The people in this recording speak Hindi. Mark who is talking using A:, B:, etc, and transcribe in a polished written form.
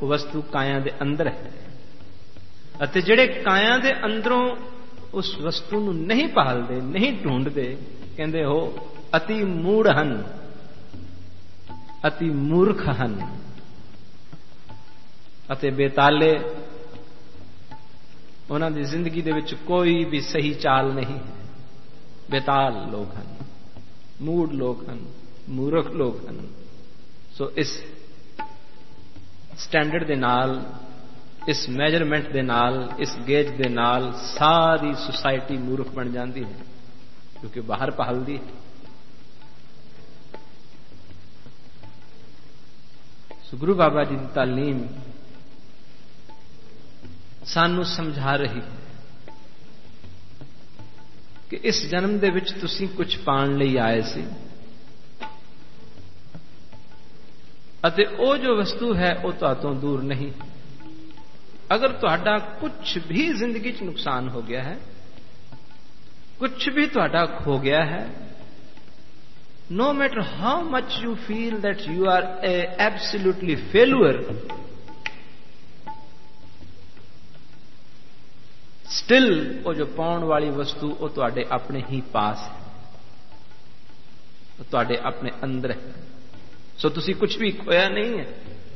A: वस्तु काया दे अंदर है अते जिहड़े काया दे अंदरों उस वस्तु नूं नहीं भालदे नहीं ढूंढदे कहंदे हो अति मूढ़ हन अति मूर्ख हन अते बेताले उन्हां दी जिंदगी दे विच कोई भी सही चाल नहीं है बेताल लोग हन मूढ़ लोग हन मूर्ख लोग हन सो इस स्टैंडर्ड दे नाल इस मेजरमेंट दे नाल इस गेज दे नाल सारी सोसाइटी मूर्ख बन जाती है क्योंकि बाहर भालदी है सो गुरु बाबा जी की तालीम सानू समझा रही है कि इस जन्म दे विच तुसीं कुछ पाण लई आए सी अते ओ जो वस्तु है वो तुहातों दूर नहीं अगर तुहाडा कुछ भी जिंदगी च नुकसान हो गया है कुछ भी तुहाडा खो गया है no matter how much you feel that you are absolutely failure still वो जो पाउण वाली वस्तु वो तुहाडे अपने ही पास है तुहाडे अपने अंदर है सो तुसी कुछ भी खोया नहीं है